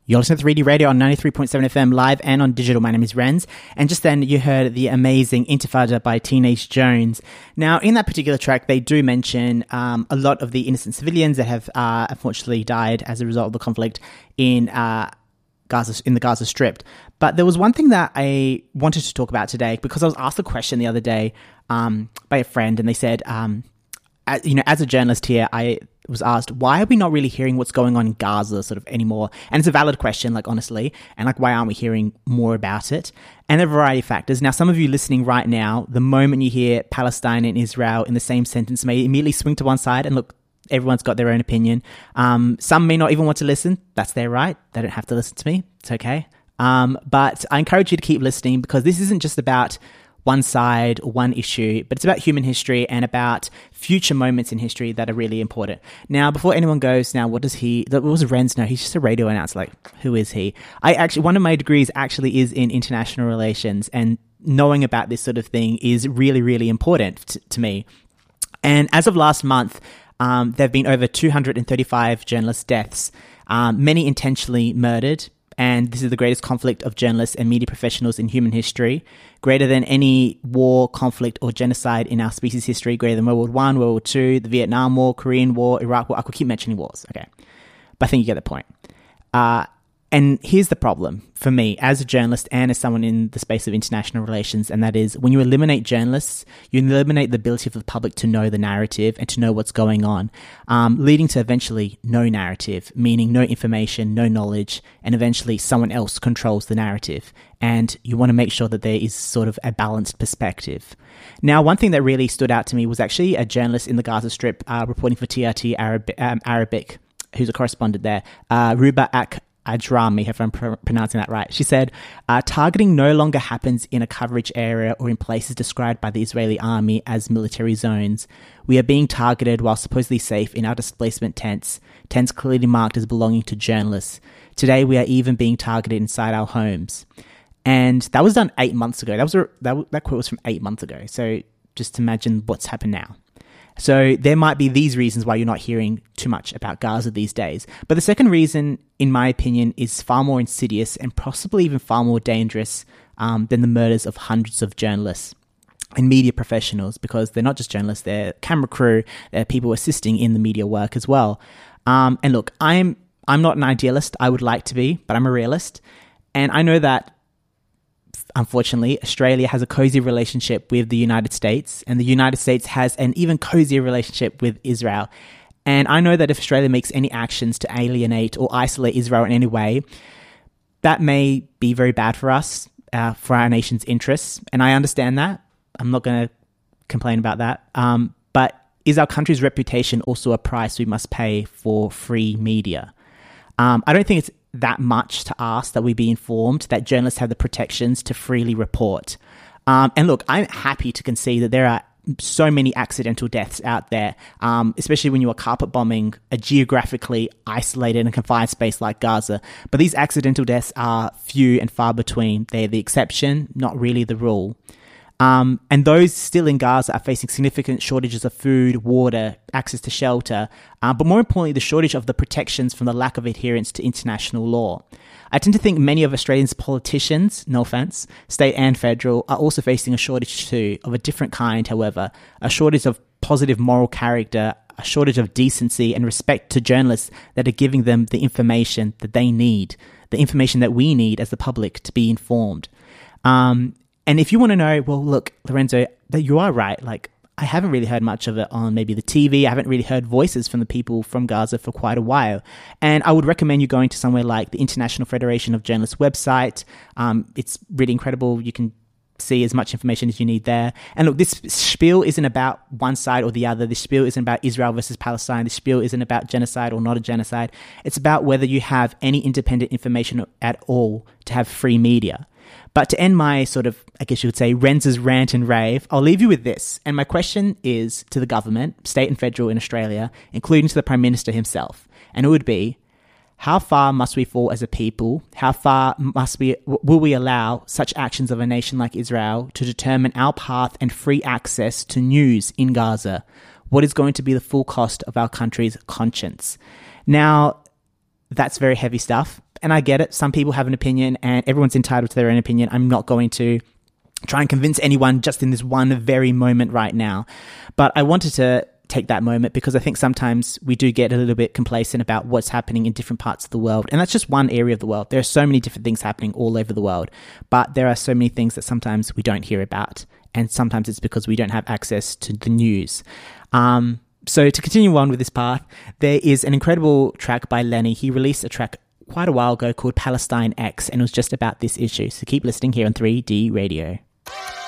You're listening to 3D Radio on 93.7 FM live and on digital. My name is Renz. And just then you heard the amazing Intifada by Teenage Jones. Now, in that particular track, they do mention a lot of the innocent civilians that have unfortunately died as a result of the conflict in the Gaza Strip. But there was one thing that I wanted to talk about today because I was asked a question the other day by a friend, and they said, as a journalist here, I was asked, why are we not really hearing what's going on in Gaza sort of anymore? And it's a valid question, like, honestly, and like, why aren't we hearing more about it? And there are a variety of factors. Now, some of you listening right now, the moment you hear Palestine and Israel in the same sentence may immediately swing to one side, and look, everyone's got their own opinion. Some may not even want to listen. That's their right. They don't have to listen to me. It's okay. But I encourage you to keep listening because this isn't just about one side or one issue, but it's about human history and about future moments in history that are really important. Now, before anyone goes, now, what was Renz? No, he's just a radio announcer. Like, who is he? One of my degrees actually is in international relations, and knowing about this sort of thing is really, really important to me. And as of last month, there have been over 235 journalist deaths, many intentionally murdered. And this is the greatest conflict of journalists and media professionals in human history, greater than any war, conflict, or genocide in our species' history, greater than World War I, World War II, the Vietnam War, Korean War, Iraq War. I could keep mentioning wars, okay? But I think you get the point. And here's the problem for me as a journalist and as someone in the space of international relations, and that is when you eliminate journalists, you eliminate the ability of the public to know the narrative and to know what's going on, leading to eventually no narrative, meaning no information, no knowledge, and eventually someone else controls the narrative. And you want to make sure that there is sort of a balanced perspective. Now, one thing that really stood out to me was actually a journalist in the Gaza Strip reporting for TRT Arabic, who's a correspondent there, Ruba Ajrami, if I'm pronouncing that right. She said, targeting no longer happens in a coverage area or in places described by the Israeli army as military zones. We are being targeted while supposedly safe in our displacement tents clearly marked as belonging to journalists. Today, we are even being targeted inside our homes. And that was done 8 months ago. That quote was from 8 months ago. So just imagine what's happened now. So there might be these reasons why you're not hearing too much about Gaza these days. But the second reason, in my opinion, is far more insidious and possibly even far more dangerous than the murders of hundreds of journalists and media professionals, because they're not just journalists, they're camera crew, they're people assisting in the media work as well. And look, I'm not an idealist. I would like to be, but I'm a realist. And I know that unfortunately, Australia has a cozy relationship with the United States, and the United States has an even cozier relationship with Israel. And I know that if Australia makes any actions to alienate or isolate Israel in any way, that may be very bad for us, for our nation's interests. And I understand that. I'm not going to complain about that. But is our country's reputation also a price we must pay for free media? I don't think it's that much to ask that we be informed that journalists have the protections to freely report. And look, I'm happy to concede that there are so many accidental deaths out there, especially when you are carpet bombing a geographically isolated and confined space like Gaza. But these accidental deaths are few and far between. They're the exception, not really the rule. And those still in Gaza are facing significant shortages of food, water, access to shelter, but more importantly, the shortage of the protections from the lack of adherence to international law. I tend to think many of Australians' politicians, no offence, state and federal, are also facing a shortage too, of a different kind, however, a shortage of positive moral character, a shortage of decency and respect to journalists that are giving them the information that they need, the information that we need as the public to be informed. And if you want to know, well, look, Lorenzo, that you are right. Like, I haven't really heard much of it on maybe the TV. I haven't really heard voices from the people from Gaza for quite a while. And I would recommend you going to somewhere like the International Federation of Journalists website. It's really incredible. You can see as much information as you need there. And look, this spiel isn't about one side or the other. This spiel isn't about Israel versus Palestine. This spiel isn't about genocide or not a genocide. It's about whether you have any independent information at all to have free media. But to end my sort of, I guess you would say, Renz's rant and rave, I'll leave you with this. And my question is to the government, state and federal in Australia, including to the Prime Minister himself. And it would be, how far must we fall as a people? How far will we allow such actions of a nation like Israel to determine our path and free access to news in Gaza? What is going to be the full cost of our country's conscience? Now, that's very heavy stuff. And I get it. Some people have an opinion and everyone's entitled to their own opinion. I'm not going to try and convince anyone just in this one very moment right now. But I wanted to take that moment because I think sometimes we do get a little bit complacent about what's happening in different parts of the world. And that's just one area of the world. There are so many different things happening all over the world, but there are so many things that sometimes we don't hear about. And sometimes it's because we don't have access to the news. So to continue on with this path, there is an incredible track by Lenny. He released a track quite a while ago called Palestine X, and it was just about this issue. So keep listening here on 3D Radio.